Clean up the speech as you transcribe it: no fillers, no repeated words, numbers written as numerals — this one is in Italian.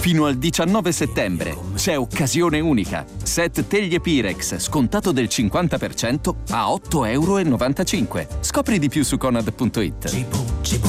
Fino al 19 settembre c'è occasione unica. Set teglie Pirex scontato del 50% a €8,95. Scopri di più su Conad.it.